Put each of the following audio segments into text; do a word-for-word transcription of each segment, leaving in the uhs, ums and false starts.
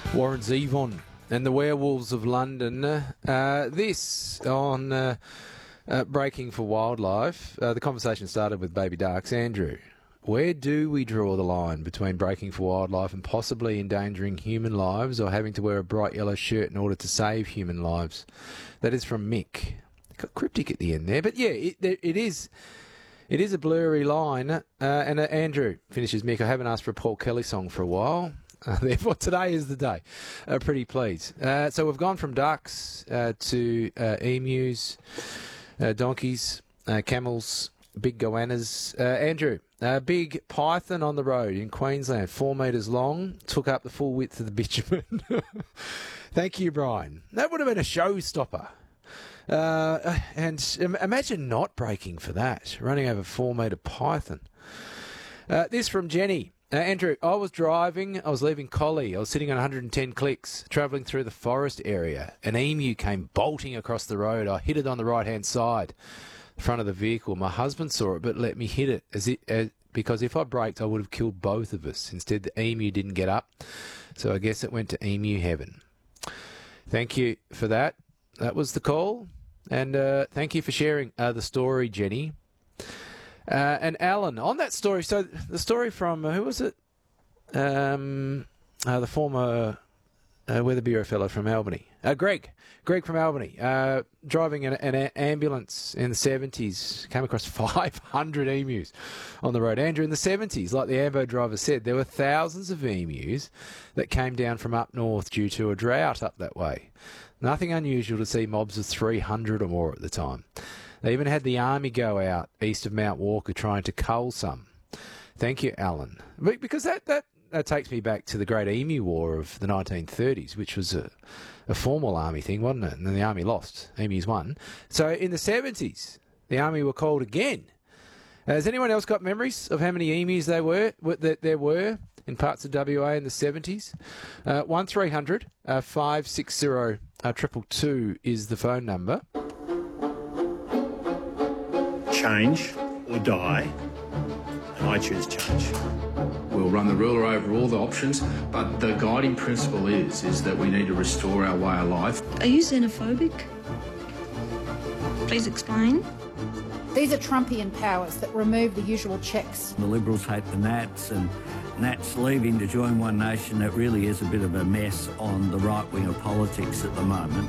Warren Zevon and the Werewolves of London. Uh, this on uh, uh, Breaking for Wildlife. Uh, the conversation started with Baby Ducks. Andrew, where do we draw the line between breaking for wildlife and possibly endangering human lives, or having to wear a bright yellow shirt in order to save human lives? That is from Mick. Got cryptic at the end there, but yeah, it, it is... It is a blurry line. Uh, and uh, Andrew finishes, Mick, I haven't asked for a Paul Kelly song for a while. Uh, therefore, today is the day. Uh, pretty pleased. Uh, so we've gone from ducks uh, to uh, emus, uh, donkeys, uh, camels, big goannas. Uh, Andrew, a big python on the road in Queensland, four metres long, took up the full width of the bitumen. Thank you, Brian. That would have been a showstopper. Uh, and imagine not breaking for that, running over four metre python. Uh, this from Jenny. Uh, Andrew, I was driving, I was leaving Collie, I was sitting on one hundred ten clicks, travelling through the forest area. An emu came bolting across the road. I hit it on the right-hand side, the front of the vehicle. My husband saw it but let me hit it, as it as, because if I braked I would have killed both of us. Instead, the emu didn't get up, so I guess it went to emu heaven. Thank you for that. That was the call. And uh, thank you for sharing uh, the story, Jenny. Uh, and Alan, on that story, so the story from, uh, who was it? Um, uh, the former uh, Weather Bureau fellow from Albany. Uh, Greg. Greg from Albany. Uh, driving an, an a- ambulance in the seventies, came across five hundred emus on the road. Andrew, in the seventies, like the Ambo driver said, there were thousands of emus that came down from up north due to a drought up that way. Nothing unusual to see mobs of three hundred or more at the time. They even had the army go out east of Mount Walker trying to cull some. Thank you, Alan. Because that, that, that takes me back to the Great Emu War of the nineteen thirties, which was a, a formal army thing, wasn't it? And then the army lost. Emus won. So in the seventies, the army were called again. Has anyone else got memories of how many emus they were, that there were in parts of W A in the seventies? Uh, one three hundred five six zero Uh, triple two is the phone number. Change or die, and I choose change. We'll run the ruler over all the options, but the guiding principle is, is that we need to restore our way of life. Are you xenophobic? Please explain. These are Trumpian powers that remove the usual checks. The Liberals hate the Nats, and Nats leaving to join One Nation. It really is a bit of a mess on the right wing of politics at the moment.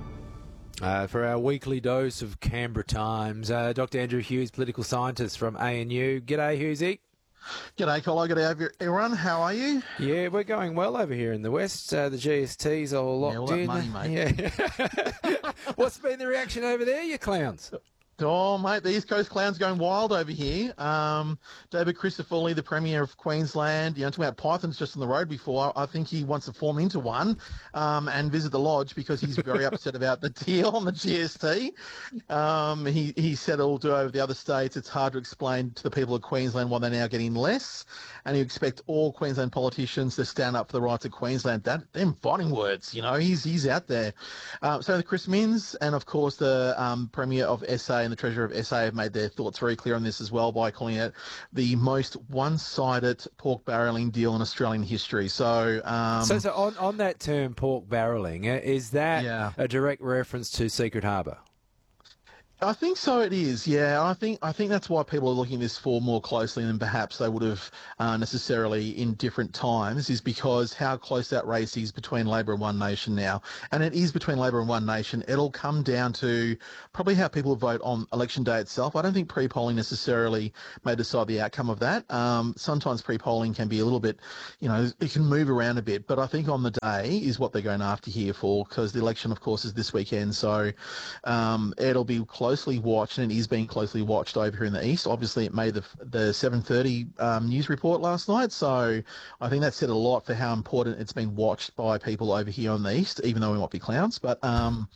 Uh, for our weekly dose of Canberra Times, uh, Doctor Andrew Hughes, political scientist from A N U. G'day, Hughesy. G'day, Colo. G'day, everyone. How are you? Yeah, we're going well over here in the West. Uh, the G S Ts are all locked yeah, all that in. Money, mate. Yeah. What's been the reaction over there, you clowns? Oh, mate, the East Coast clowns going wild over here. Um, David Christoffoli, the Premier of Queensland, you know, talking about pythons just on the road before. I think he wants to form into one um, and visit the lodge because he's very upset about the deal on the G S T. Um, he, he said it'll do over the other states. It's hard to explain to the people of Queensland why they're now getting less. And you expect all Queensland politicians to stand up for the rights of Queensland. That them fighting words, you know, he's he's out there. Uh, so the Chris Minns and, of course, the um, Premier of S A and the Treasurer of S A have made their thoughts very clear on this as well by calling it the most one-sided pork barrelling deal in Australian history. So, um, so, so on, on that term, pork barrelling, is that yeah. a direct reference to Secret Harbour? I think so. It is, yeah. I think I think that's why people are looking at this for more closely than perhaps they would have uh, necessarily in different times. Is because how close that race is between Labor and One Nation now, and it is between Labor and One Nation. It'll come down to probably how people vote on election day itself. I don't think pre-polling necessarily may decide the outcome of that. Um, sometimes pre-polling can be a little bit, you know, it can move around a bit. But I think on the day is what they're going after here for, because the election, of course, is this weekend. So um, it'll be close. Closely watched, and it is being closely watched over here in the east. Obviously, it made the the seven thirty um, news report last night, so I think that said a lot for how important it's been watched by people over here on the east, even though we might be clowns. But um,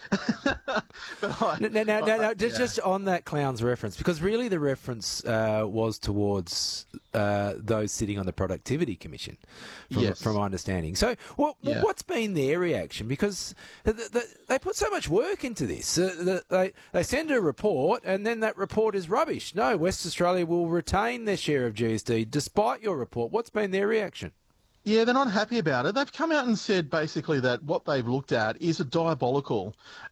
but I, no, no, no, no, no just, yeah. just on that clowns reference, because really the reference uh, was towards uh, those sitting on the Productivity Commission, from, yes. from my understanding. So what, yeah. what's been their reaction? Because the, the, they put so much work into this. Uh, the, they, they send a report, and then that report is rubbish. No, West Australia will retain their share of G S T despite your report. What's been their reaction? Yeah, they're not happy about it. They've come out and said basically that what they've looked at is a diabolical,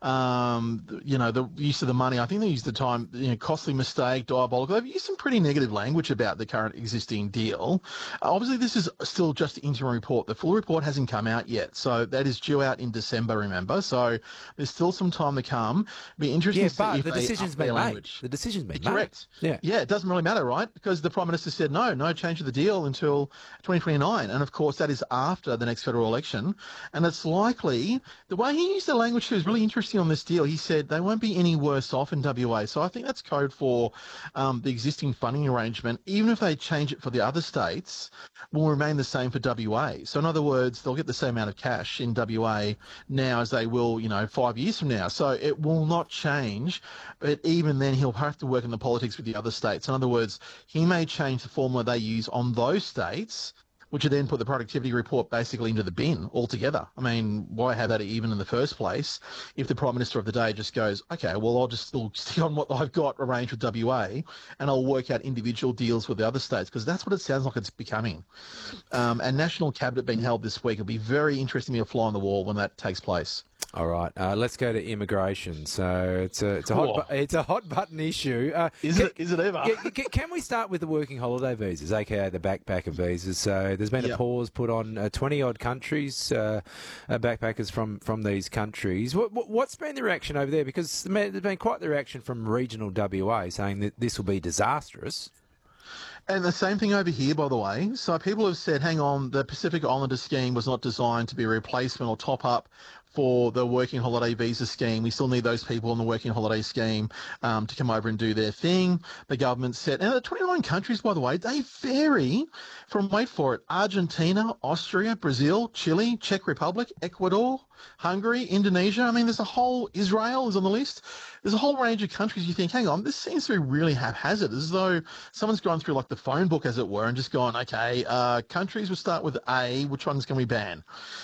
um, you know, the use of the money. I think they used the time, you know, costly mistake, diabolical. They've used some pretty negative language about the current existing deal. Uh, obviously, this is still just an interim report. The full report hasn't come out yet. So that is due out in December, remember. So there's still some time to come. Be interesting Yeah, to see but if the they decision's up been their made. language. The decision's been Correct. made. Yeah. Yeah, it doesn't really matter, right? Because the Prime Minister said no, no change of the deal until twenty twenty-nine. And of course, that is after the next federal election. And it's likely, the way he used the language was really interesting on this deal. He said they won't be any worse off in W A. So I think that's code for um, the existing funding arrangement. Even if they change it for the other states, will remain the same for W A. So in other words, they'll get the same amount of cash in W A now as they will, you know, five years from now. So it will not change. But even then, he'll have to work in the politics with the other states. In other words, he may change the formula they use on those states, which would then put the productivity report basically into the bin altogether. I mean, why have that even in the first place if the Prime Minister of the day just goes, okay, well, I'll just still stick on what I've got arranged with W A and I'll work out individual deals with the other states, because that's what it sounds like it's becoming. Um, and National Cabinet being held this week. It'll be very interesting to be a fly on the wall when that takes place. All right, uh, let's go to immigration. So it's a it's a hot bu- it's a hot button issue. Uh, Is can, it? Is it ever? Can, can we start with the working holiday visas, aka the backpacker visas? So there's been Yep. a pause put on uh, twenty odd countries, uh, uh, backpackers from, from these countries. What, what, what's been the reaction over there? Because there's been quite the reaction from regional W A saying that this will be disastrous. And the same thing over here, by the way. So people have said, hang on, the Pacific Islander scheme was not designed to be a replacement or top up for the working holiday visa scheme. We still need those people in the working holiday scheme um, to come over and do their thing. The government said, and the twenty-nine countries, by the way, they vary from, wait for it, Argentina, Austria, Brazil, Chile, Czech Republic, Ecuador, Hungary, Indonesia. I mean, there's a whole, Israel is on the list. There's a whole range of countries you think, hang on, this seems to be really haphazard, as though someone's gone through like the phone book, as it were, and just gone, okay, uh, countries will start with A, which ones can we ban?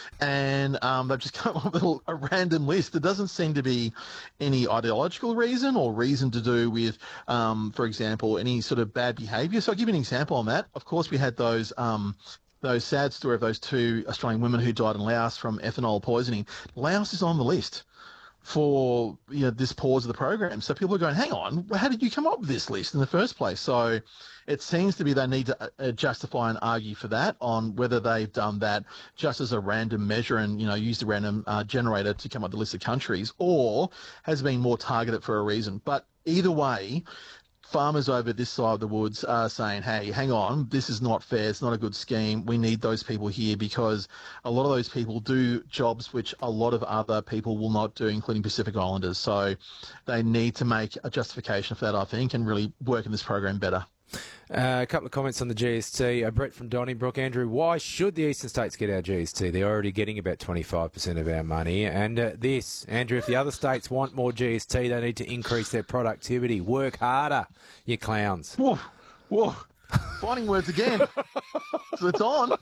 And um, they've just come up with a random list. There doesn't seem to be any ideological reason or reason to do with, um, for example, any sort of bad behaviour. So I'll give you an example on that. Of course, we had those... Um, those sad story of those two Australian women who died in Laos from ethanol poisoning. Laos is on the list for, you know, this pause of the program. So people are going, hang on, how did you come up with this list in the first place? So it seems to be they need to uh, justify and argue for that on whether they've done that just as a random measure and, you know, used a random uh, generator to come up with a list of countries, or has been more targeted for a reason. But either way, farmers over this side of the woods are saying, hey, hang on, this is not fair. It's not a good scheme. We need those people here, because a lot of those people do jobs which a lot of other people will not do, including Pacific Islanders. So they need to make a justification for that, I think, and really work in this program better. Uh, a couple of comments on the G S T. Uh, Brett from Donnybrook. Andrew, why should the eastern states get our G S T? They're already getting about twenty-five percent of our money. And uh, this, Andrew, if the other states want more G S T, they need to increase their productivity. Work harder, you clowns. Whoa, whoa. Finding words again. So it's on.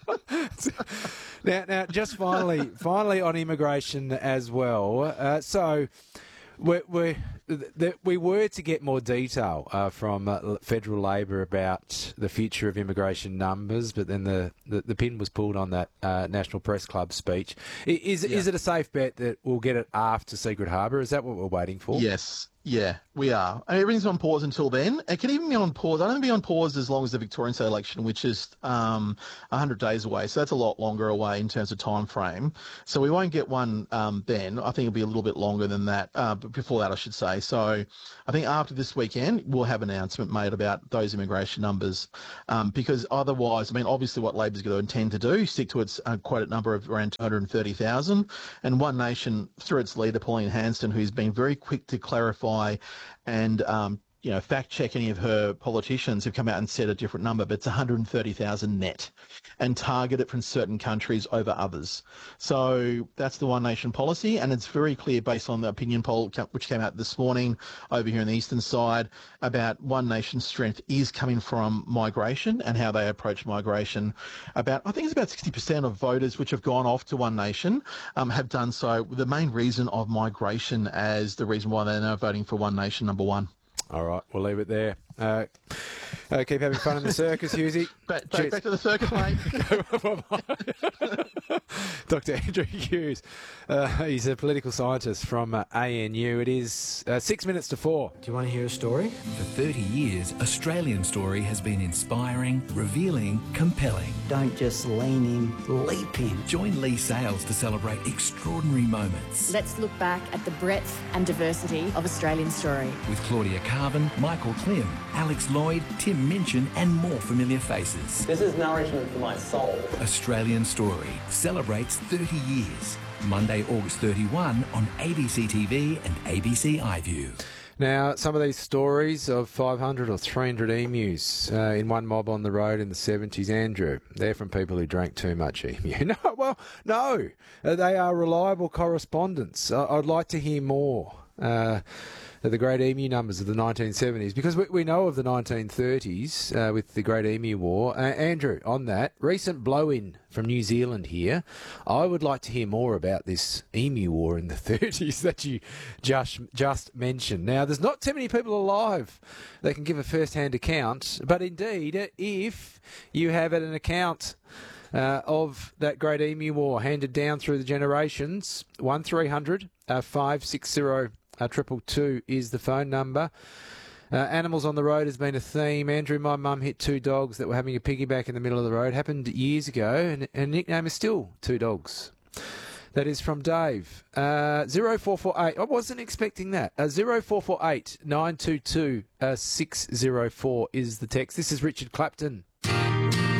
now, now, just finally, finally on immigration as well. Uh, so... We're, we're, the, we were to get more detail uh, from uh, Federal Labor about the future of immigration numbers, but then the, the, the pin was pulled on that uh, National Press Club speech. Is, Yeah. is it a safe bet that we'll get it after Secret Harbour? Is that what we're waiting for? Yes. Yeah, we are. I mean, everything's on pause until then. It can even be on pause. I don't think it'll be on pause as long as the Victorian state election, which is um, one hundred days away. So that's a lot longer away in terms of time frame. So we won't get one um, then. I think it'll be a little bit longer than that, uh, but before that, I should say. So I think after this weekend, we'll have an announcement made about those immigration numbers, um, because otherwise, I mean, obviously what Labor's going to intend to do, stick to its uh, quoted number of around two hundred thirty thousand. And One Nation, through its leader, Pauline Hanson, who's been very quick to clarify and um, you know, fact check any of her politicians who've come out and said a different number, but it's one hundred thirty thousand net, and target it from certain countries over others. So that's the One Nation policy, and it's very clear based on the opinion poll which came out this morning over here on the eastern side about One Nation's strength is coming from migration and how they approach migration. About, I think it's about sixty percent of voters which have gone off to One Nation um, have done so with the main reason of migration as the reason why they're now voting for One Nation number one. All right, we'll leave it there. Uh, Uh, keep having fun in the circus, Husey. Back, back, back to the circus, mate. Doctor Andrew Hughes. Uh, he's a political scientist from uh, A N U. It is uh, six minutes to four. Do you want to hear a story? For thirty years, Australian Story has been inspiring, revealing, compelling. Don't just lean in, leap in. Join Lee Sales to celebrate extraordinary moments. Let's look back at the breadth and diversity of Australian Story. With Claudia Carvin, Michael Klim, Alex Lloyd, Tim Minchin and more familiar faces. This is nourishment for my soul. Australian Story celebrates thirty years. Monday, August thirty-first on A B C T V and A B C iView. Now, some of these stories of five hundred or three hundred emus uh, in one mob on the road in the seventies, Andrew, they're from people who drank too much emu. No, well, no, uh, they are reliable correspondents. Uh, I'd like to hear more. Uh, the great emu numbers of the nineteen seventies, because we, we know of the nineteen thirties uh, with the Great Emu War. Uh, Andrew, on that, recent blow-in from New Zealand here, I would like to hear more about this emu war in the thirties that you just, just mentioned. Now, there's not too many people alive that can give a first-hand account, but indeed, if you have an account Uh, of that great emu war handed down through the generations, one three hundred five six zero two two is the phone number. Uh, animals on the road has been a theme. Andrew, my mum hit two dogs that were having a piggyback in the middle of the road. Happened years ago, and her nickname is still Two Dogs. That is from Dave. Uh, zero four four eight. I wasn't expecting that. Uh, zero four four eight nine two two six zero four is the text. This is Richard Clapton.